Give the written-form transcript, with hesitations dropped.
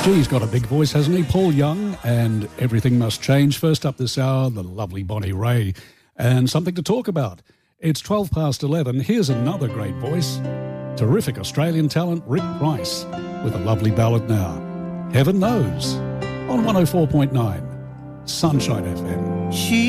Gee, he's got a big voice, hasn't he? Paul Young and Everything Must Change. First up this hour, the lovely Bonnie Raitt, and something to talk about. It's 11:12. Here's another great voice. Terrific Australian talent, Rick Price, with a lovely ballad now. Heaven Knows, on 104.9 Sunshine FM.